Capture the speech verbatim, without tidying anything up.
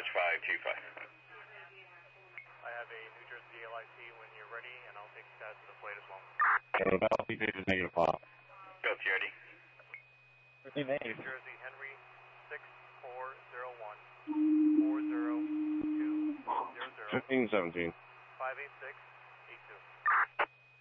Dispatch five two five. I have a New Jersey L I C when you're ready, and I'll take stats of the plate as well. Uh, L C is negative five. Go, Charity. New Jersey Henry six four zero one four zero two zero zero. fifteen seventeen.